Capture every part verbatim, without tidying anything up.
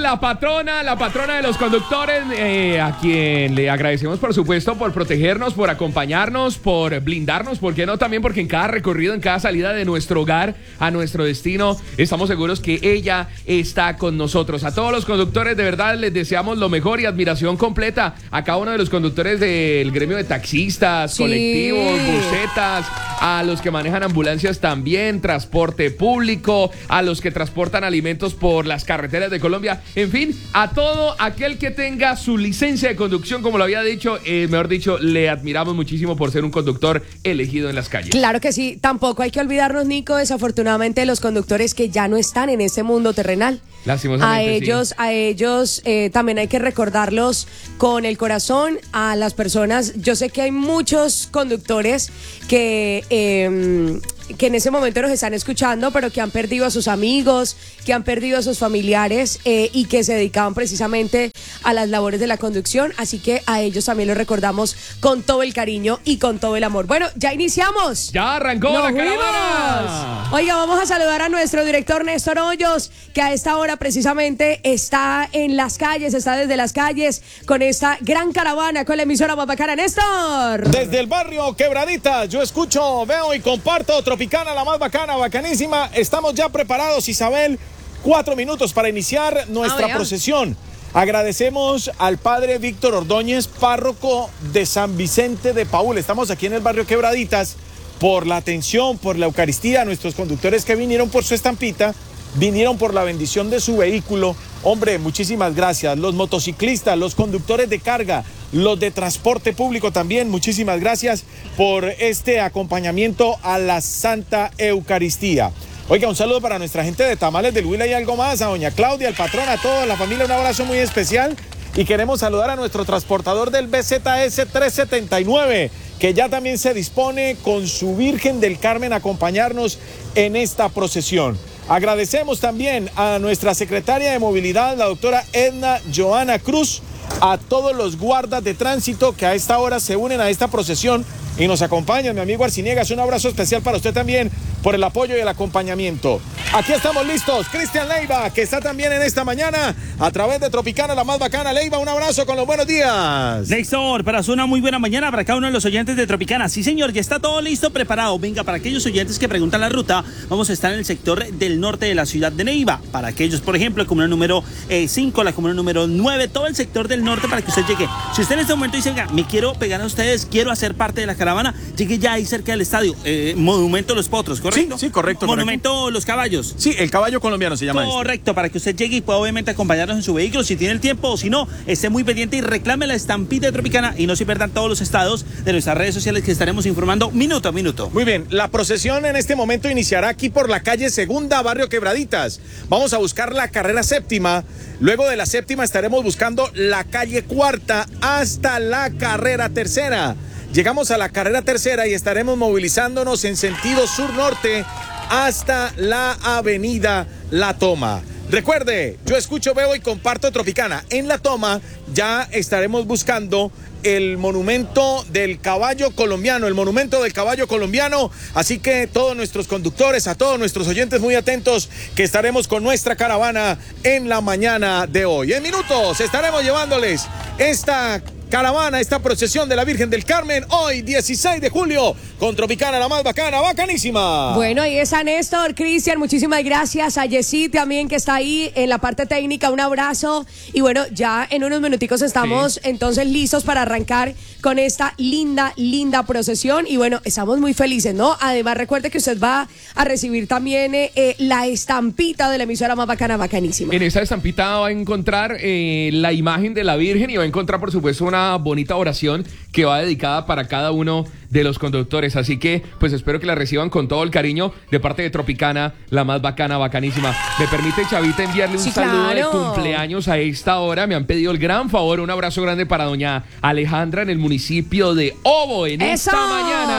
con la patrona, la patrona de los conductores, eh, a quien le agradecemos, por supuesto, por protegernos, por acompañarnos, por blindarnos, ¿por qué no? También porque en cada recorrido, en cada salida de nuestro hogar a nuestro destino, estamos seguros que ella está con nosotros. A todos los conductores, de verdad, les deseamos lo mejor y admiración completa. A cada uno de los conductores del gremio de taxistas, sí. colectivos, busetas, a los que manejan ambulancias también, transporte público, a los que transportan alimentos por las carreteras de Colombia, en fin, a todo aquel que tenga su licencia de conducción, como lo había dicho, eh, mejor dicho, le admiramos muchísimo por ser un conductor elegido en las calles. Claro que sí, tampoco hay que olvidarnos, Nico, desafortunadamente, de los conductores que ya no están en este mundo terrenal. Lastimosamente, a ellos, sí. a ellos eh, también hay que recordarlos con el corazón, a las personas. Yo sé que hay muchos conductores que eh, que en ese momento nos están escuchando, pero que han perdido a sus amigos, que han perdido a sus familiares eh, y que se dedicaban precisamente a las labores de la conducción, así que a ellos también los recordamos con todo el cariño y con todo el amor. Bueno, ya iniciamos. Ya arrancó ¡Nos la caravana! fuimos! Oiga, vamos a saludar a nuestro director Néstor Hoyos, que a esta hora precisamente está en las calles, está desde las calles con esta gran caravana con la emisora más bacana. Néstor. Desde el barrio Quebradita, yo escucho, veo y comparto Tropicana, la más bacana, bacanísima. Estamos ya preparados, Isabel. Cuatro minutos para iniciar nuestra ah, procesión. Agradecemos al padre Víctor Ordóñez, párroco de San Vicente de Paúl. Estamos aquí en el barrio Quebraditas por la atención, por la Eucaristía, nuestros conductores que vinieron por su estampita, vinieron por la bendición de su vehículo. Hombre, muchísimas gracias. Los motociclistas, los conductores de carga, los de transporte público también, muchísimas gracias por este acompañamiento a la Santa Eucaristía. Oiga, un saludo para nuestra gente de Tamales del Huila y algo más, a doña Claudia, al patrón, a toda la familia, un abrazo muy especial. Y queremos saludar a nuestro transportador del B Z S trescientos setenta y nueve, que ya también se dispone con su Virgen del Carmen a acompañarnos en esta procesión. Agradecemos también a nuestra secretaria de Movilidad, la doctora Edna Joana Cruz, a todos los guardas de tránsito que a esta hora se unen a esta procesión y nos acompañan. Mi amigo Arciniegas, un abrazo especial para usted también por el apoyo y el acompañamiento. Aquí estamos listos. Cristian Leiva, que está también en esta mañana a través de Tropicana, la más bacana. Leiva, un abrazo con los buenos días. Néstor, para una muy buena mañana para cada uno de los oyentes de Tropicana. Sí, señor, ya está todo listo, preparado. Venga, para aquellos oyentes que preguntan la ruta, vamos a estar en el sector del norte de la ciudad de Neiva. Para aquellos, por ejemplo, la comuna número cinco, la comuna número nueve, todo el sector del norte para que usted llegue. Si usted en este momento dice, venga, me quiero pegar a ustedes, quiero hacer parte de la caravana, llegue ya ahí cerca del estadio. Eh, Monumento Los Potros, ¿correcto? Sí, sí, correcto. Monumento correcto. Los Caballos. Sí, el caballo colombiano se llama. Correcto, este. Para que usted llegue y pueda obviamente acompañarnos en su vehículo si tiene el tiempo, o si no, esté muy pendiente y reclame la estampita de Tropicana y no se pierdan todos los estados de nuestras redes sociales que estaremos informando minuto a minuto. Muy bien, la procesión en este momento iniciará aquí por la calle Segunda, barrio Quebraditas. Vamos a buscar la carrera séptima. Luego de la séptima estaremos buscando la calle Cuarta hasta la carrera tercera. Llegamos a la carrera tercera y estaremos movilizándonos en sentido sur-norte hasta la avenida La Toma. Recuerde, yo escucho, veo y comparto Tropicana. En La Toma ya estaremos buscando el monumento del caballo colombiano, el monumento del caballo colombiano. Así que todos nuestros conductores, a todos nuestros oyentes muy atentos, que estaremos con nuestra caravana en la mañana de hoy. En minutos estaremos llevándoles esta caravana, esta procesión de la Virgen del Carmen, hoy dieciséis de julio, con Tropicana, la más bacana, bacanísima. Bueno, ahí está Néstor, Cristian, muchísimas gracias, a Yesí también que está ahí en la parte técnica, un abrazo, y bueno, ya en unos minuticos estamos sí. entonces listos para arrancar con esta linda, linda procesión, y bueno, estamos muy felices, ¿no? Además, recuerde que usted va a recibir también eh, eh, la estampita de la emisora más bacana, bacanísima. En esa estampita va a encontrar eh, la imagen de la Virgen y va a encontrar, por supuesto, una bonita oración que va dedicada para cada uno de los conductores, así que pues espero que la reciban con todo el cariño de parte de Tropicana, la más bacana, bacanísima. Me permite, Chavita, enviarle un sí, saludo claro. de cumpleaños a esta hora. Me han pedido el gran favor, un abrazo grande para doña Alejandra en el municipio de Obo en ¡Eso! esta mañana.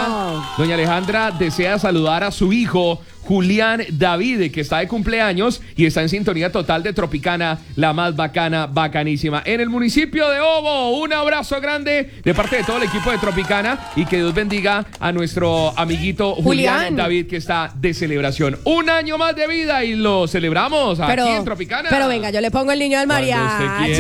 Doña Alejandra desea saludar a su hijo Julián David, que está de cumpleaños y está en sintonía total de Tropicana, la más bacana, bacanísima. En el municipio de Obo, un abrazo grande de parte de todo el equipo de Tropicana y que Dios bendiga a nuestro amiguito Julián, Julián David, que está de celebración. Un año más de vida y lo celebramos aquí pero, en Tropicana. Pero venga, yo le pongo el niño del mariachi.